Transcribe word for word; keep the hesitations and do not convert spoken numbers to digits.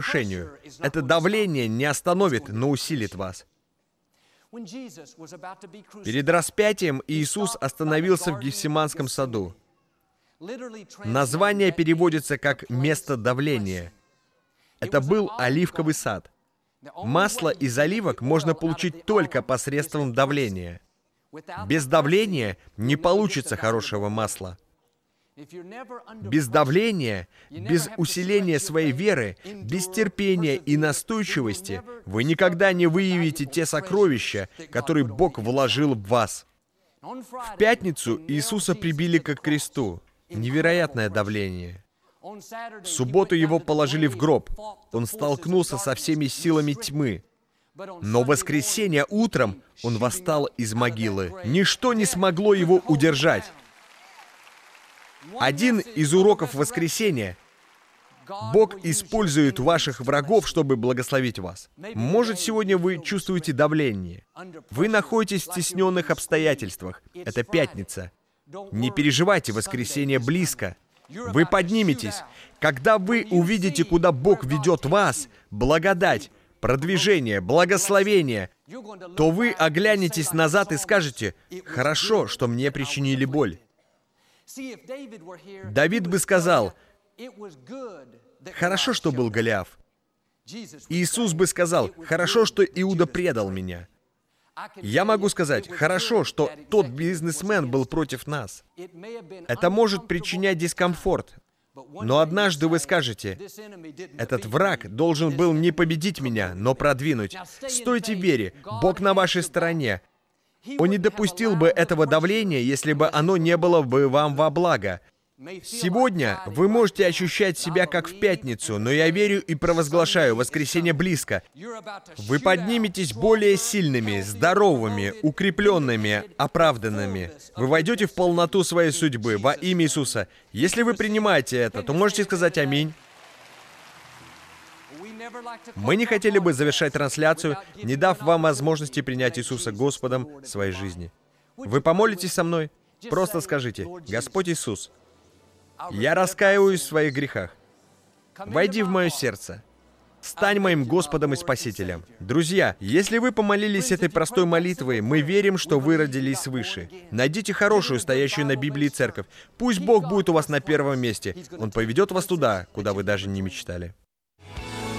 разрушению. Это давление не остановит, но усилит вас. Перед распятием Иисус остановился в Гефсиманском саду. Название переводится как «место давления». Это был оливковый сад. Масло из оливок можно получить только посредством давления. Без давления не получится хорошего масла. Без давления, без усиления своей веры, без терпения и настойчивости вы никогда не выявите те сокровища, которые Бог вложил в вас. В пятницу Иисуса прибили к кресту. Невероятное давление. В субботу его положили в гроб. Он столкнулся со всеми силами тьмы. Но в воскресенье утром он восстал из могилы. Ничто не смогло его удержать. Один из уроков воскресения: Бог использует ваших врагов, чтобы благословить вас. Может, сегодня вы чувствуете давление. Вы находитесь в стесненных обстоятельствах. Это пятница. Не переживайте, воскресенье близко. Вы подниметесь. Когда вы увидите, куда Бог ведет вас, благодать, продвижение, благословение, то вы оглянетесь назад и скажете: «Хорошо, что мне причинили боль». Давид бы сказал: «Хорошо, что был Голиаф». Иисус бы сказал: «Хорошо, что Иуда предал меня». Я могу сказать: «Хорошо, что тот бизнесмен был против нас». Это может причинять дискомфорт. Но однажды вы скажете: «Этот враг должен был не победить меня, но продвинуть». Стойте в вере, Бог на вашей стороне. Он не допустил бы этого давления, если бы оно не было бы вам во благо. Сегодня вы можете ощущать себя как в пятницу, но я верю и провозглашаю: воскресенье близко. Вы подниметесь более сильными, здоровыми, укрепленными, оправданными. Вы войдете в полноту своей судьбы во имя Иисуса. Если вы принимаете это, то можете сказать аминь. Мы не хотели бы завершать трансляцию, не дав вам возможности принять Иисуса Господом своей жизни. Вы помолитесь со мной? Просто скажите: «Господь Иисус, я раскаиваюсь в своих грехах. Войди в мое сердце. Стань моим Господом и Спасителем». Друзья, если вы помолились этой простой молитвой, мы верим, что вы родились свыше. Найдите хорошую, стоящую на Библии церковь. Пусть Бог будет у вас на первом месте. Он поведет вас туда, куда вы даже не мечтали.